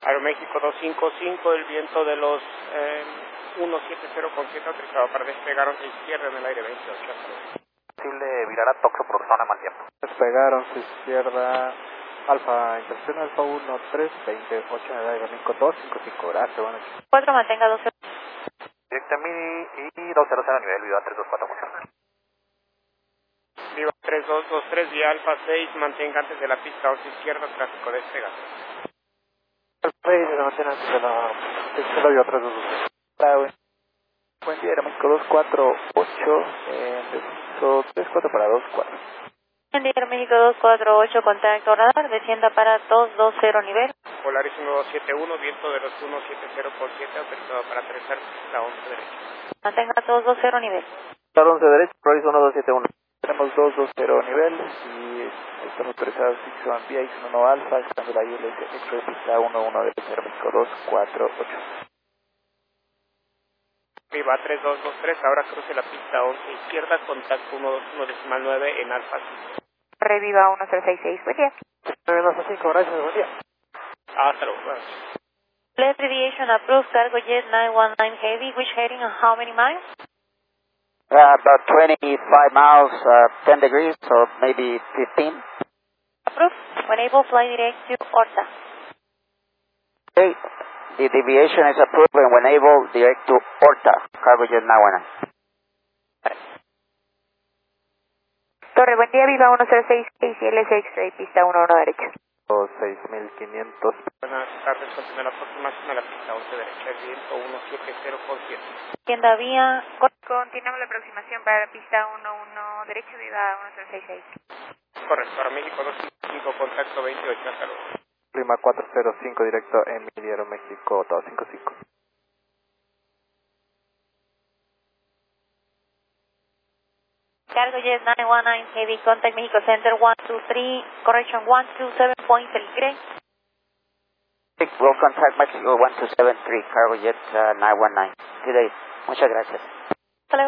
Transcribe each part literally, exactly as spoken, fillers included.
Aeroméxico dos cinco cinco, el viento de los eh, ciento setenta y cero con siete autorizado para despegar once izquierda en el aire veintiocho. Posible virar a Toxo por zona mal tiempo. Despegar once izquierda, Alfa, intercepción Alfa uno tres veintiocho en el aire México dos cinco cinco, gracias, buenas noches. cuatro, mantenga doce. Directa Midi y dos cero cero nivel, Viva tres dos cuatro, funciona. Viva tres dos dos tres, vía Alfa seis, mantenga antes de la pista once izquierda, tráfico despega. Alfa seis, se mantiene antes de la izquierda, Viva tres dos dos tres. Hola, buen, buen día, Aeroméxico dos cuatro ocho, eh, descenso tres cuatro para dos cuatro. Buen día, México dos cuatro ocho, contacto radar, descienda para dos dos cero nivel. Polaris uno dos siete uno, viento de los ciento setenta y cero con siete, autorizado para aterrizar pista once derecha. Mantenga dos dos cero nivel. once derecha, Polaris uno dos siete uno. Tenemos dos dos cero nivel y estamos autorizados X uno vía X uno Alfa, estando la I L S X-Ray pista uno uno derecha, Aeroméxico dos cuatro ocho. Viva tres dos dos tres, ahora cruce la pista once izquierda, contacto uno dos uno decimal nueve en Alfa cinco. Reviva uno cero seis seis, buen día. Alfa cinco, gracias, buen día. Hasta luego. Left deviation approved, cargo jet nine one nine heavy, which heading and how many miles? Uh, about twenty-five miles, uh, ten degrees, or maybe fifteen. Approved, when able, fly direct to Horta. Okay, the deviation is approved and when able, direct to Horta, cargo jet nine one nine. Torre, buen día, Viva uno cero seis seis, I L S X-Ray, pista uno uno derecha. seis mil quinientos. Buenas tardes, continúa la aproximación a la pista once derecha, el viento ciento setenta y cero con siete. Tienda vía. Continuamos la aproximación para la pista uno uno derecha, Viva uno cero seis seis. Correcto, para México dos cinco cinco, contacto veintiocho, hasta luego. Prima cuatro cero cinco, directo Emilia, Aeroméxico dos cinco cinco. Cargo jet nine one nine heavy, contact Mexico Center one two three, correction one two seven point three, gray. We'll contact Mexico one two seven three, cargo jet uh, nine one nine. Today. Muchas gracias. Hello.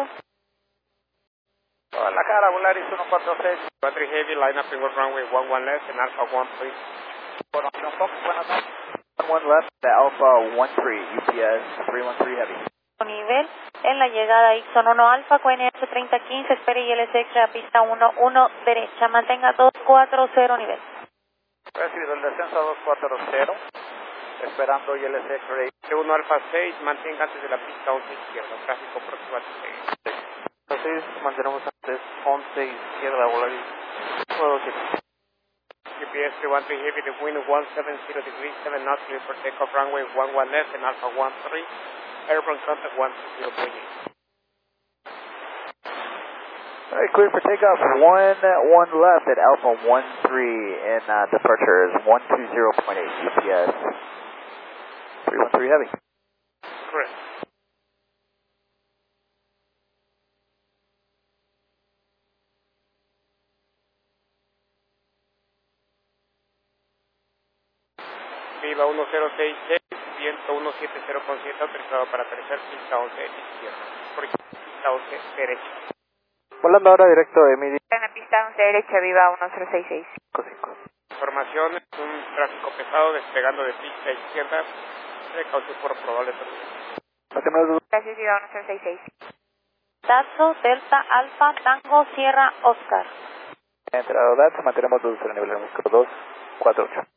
La cara, Polaris uno cuatro seis, battery heavy, line up in runway one one left and Alpha one three. Buenas noches. one left, the Alpha one three, U P S three one three heavy. Nivel en la llegada Ixon uno Alfa, Q N H treinta quince, espere I L S X a pista uno uno derecha, mantenga dos cuatro cero nivel. Recibido el descenso a dos cuatro cero, esperando I L S X-Ray. uno Alfa seis, mantenga antes de la pista once izquierda, tráfico próximo a T. seis, mantenemos antes once izquierda, Polaris uno dos siete. U P S three one three heavy, the wind one seven zero degrees, seven knots, clear for takeoff, runway one one left and Alpha one three. Airborne contact one two zero point eight. All right, clear for takeoff. One one left at Alpha one three, and uh, departure is one two zero point eight, U P S three one three heavy. Correct. Viva uno cero seis seis, viento ciento setenta y cero con siete, autorizado para aterrizar pista once izquierda, por pista once derecha. Volando ahora directo de Midi. En la pista once derecha, Viva uno cero seis seis. Información, un tráfico pesado despegando de pista izquierda, precaución por probable tormenta. Gracias, Viva uno cero seis seis. Tazo, Delta, Alfa, Tango, Sierra, Oscar. Entrado D A T S, mantenemos dos cero nivel, dos cuatro ocho.